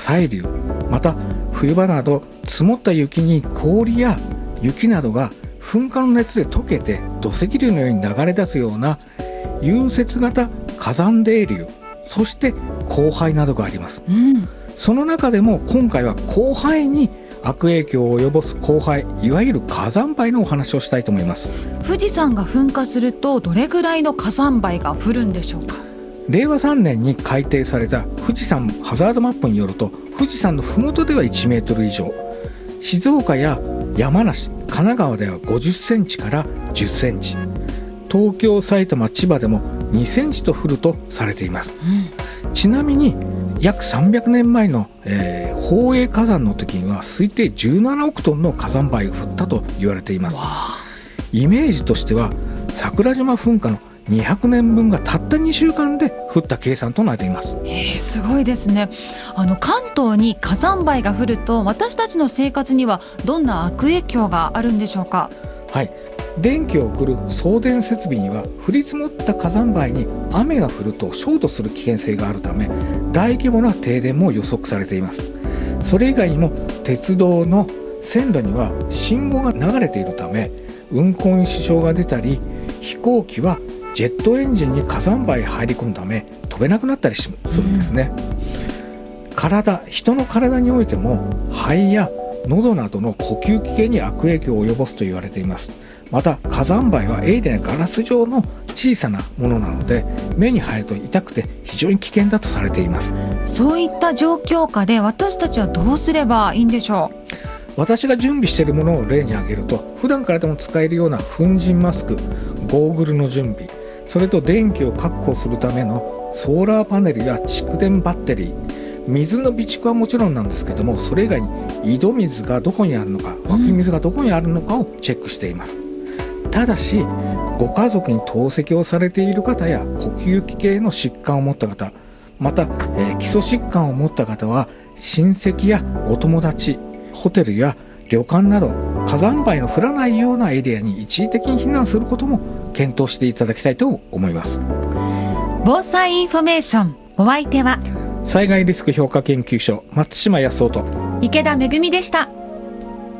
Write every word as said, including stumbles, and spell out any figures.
砕流、また冬場など積もった雪に氷や雪などが噴火の熱で溶けて土石流のように流れ出すような融雪型火山泥流、そして降灰などがあります、うん、その中でも今回は降灰に悪影響を及ぼす降灰、いわゆる火山灰のお話をしたいと思います。 富士山が噴火するとどれぐらいの火山灰が降るんでしょうか。 れいわさんねんに改定された富士山ハザードマップによると、富士山のふもとではいちメートル以上、静岡や山梨、神奈川ではごじゅっセンチからじゅっセンチ、東京、埼玉、千葉でもにセンチと降るとされています、うん、ちなみに約さんびゃくねんまえの、えー、宝永火山の時には推定じゅうななおくトンの火山灰が降ったと言われています。イメージとしては桜島噴火のにひゃくねんぶんがたったにしゅうかんで降った計算となっています。 えー、すごいですね。あの関東に火山灰が降ると私たちの生活にはどんな悪影響があるんでしょうか。 はい、電気を送る送電設備には降り積もった火山灰に雨が降るとショートする危険性があるため、大規模な停電も予測されています。それ以外にも鉄道の線路には信号が流れているため運行に支障が出たり、飛行機はジェットエンジンに火山灰が入り込むため飛べなくなったりするんですね、うん、体人の体においても肺や喉などの呼吸器系に悪影響を及ぼすと言われています。また火山灰は鋭利なガラス状の小さなものなので目に入ると痛くて非常に危険だとされています。 そういった状況下で私たちはどうすればいいんでしょう。 私が準備しているものを例に挙げると、普段からでも使えるような粉塵マスク、ゴーグルの準備、それと電気を確保するためのソーラーパネルや蓄電バッテリー、水の備蓄はもちろんなんですけども、それ以外に井戸水がどこにあるのか、湧き水がどこにあるのかをチェックしています。ただしご家族に透析をされている方や呼吸器系の疾患を持った方、また、えー、基礎疾患を持った方は親戚やお友達、ホテルや旅館など火山灰の降らないようなエリアに一時的に避難することも検討していただきたいと思います。 防災インフォメーション、お相手は災害リスク評価研究所松島康夫と池田めぐみでした。